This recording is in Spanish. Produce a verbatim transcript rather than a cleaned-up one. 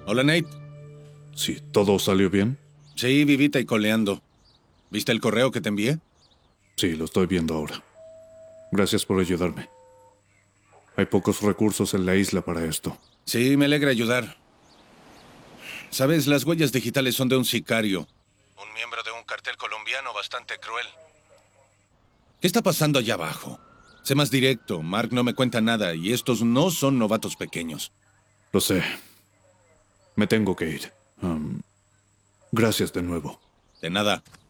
Hola, Nate. Sí, ¿todo salió bien? Sí, vivita y coleando. ¿Viste el correo que te envié? Sí, lo estoy viendo ahora. Gracias por ayudarme. Hay pocos recursos en la isla para esto. Sí, me alegra ayudar. Sabes, las huellas digitales son de un sicario. Un miembro de un cartel colombiano bastante cruel. ¿Qué está pasando allá abajo? Sé más directo, Mark no me cuenta nada y estos no son novatos pequeños. Lo sé. Me tengo que ir. Am, gracias de nuevo. De nada.